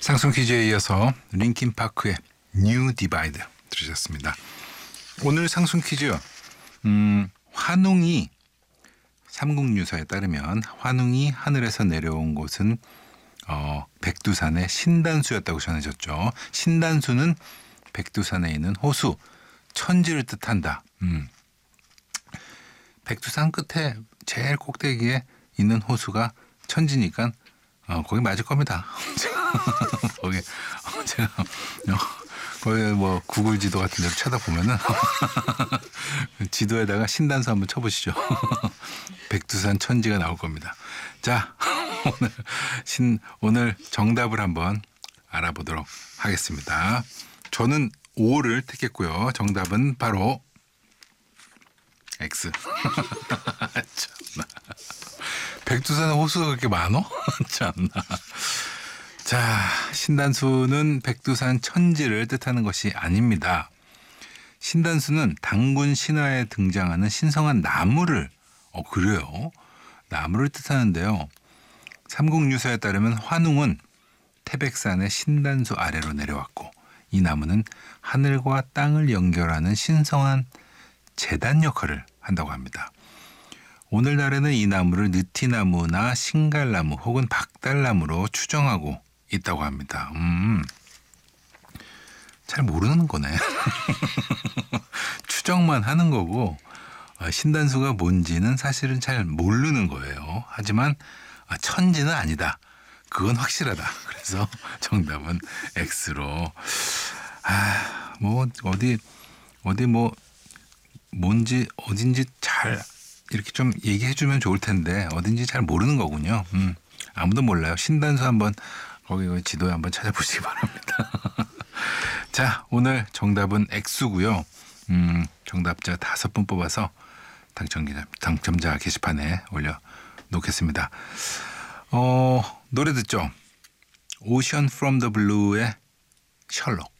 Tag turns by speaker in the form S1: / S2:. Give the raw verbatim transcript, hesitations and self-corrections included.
S1: 상승 퀴즈에 이어서 링킨 파크의 뉴 디바이드 들으셨습니다. 오늘 상승 퀴즈 음, 환웅이 삼국유사에 따르면 환웅이 하늘에서 내려온 곳은 어, 백두산의 신단수였다고 전해졌죠. 신단수는 백두산에 있는 호수 천지를 뜻한다. 음. 백두산 끝에 제일 꼭대기에 있는 호수가 천지니까 어, 거기 맞을 겁니다. 거기 어, 제가 어, 거기 뭐 구글 지도 같은 데로 찾아보면은 지도에다가 신단수 한번 쳐보시죠. 백두산 천지가 나올 겁니다. 자, 오늘 신 오늘 정답을 한번 알아보도록 하겠습니다. 저는 오를 택했고요. 정답은 바로 X. 참나. 백두산에 호수가 그렇게 많어? 참나. 자, 신단수는 백두산 천지를 뜻하는 것이 아닙니다. 신단수는 당군 신화에 등장하는 신성한 나무를, 어, 그래요? 나무를 뜻하는데요. 삼국유사에 따르면 환웅은 태백산의 신단수 아래로 내려왔고, 이 나무는 하늘과 땅을 연결하는 신성한 제단 역할을 한다고 합니다. 오늘날에는 이 나무를 느티나무나 신갈나무 혹은 박달나무로 추정하고 있다고 합니다. 음, 잘 모르는 거네. 추정만 하는 거고 신단수가 뭔지는 사실은 잘 모르는 거예요. 하지만 천지는 아니다. 그건 확실하다. 그래서 정답은 X로. 아, 뭐 어디 어디 뭐 뭔지 어딘지 잘 이렇게 좀 얘기해주면 좋을 텐데 어딘지 잘 모르는 거군요. 음, 아무도 몰라요. 신단수 한번 거기 지도에 한번 찾아보시기 바랍니다. 자, 오늘 정답은 X고요. 음, 정답자 다섯 분 뽑아서 당첨자, 당첨자 게시판에 올려놓겠습니다. 어, 노래 듣죠. Ocean from the Blue의 셜록.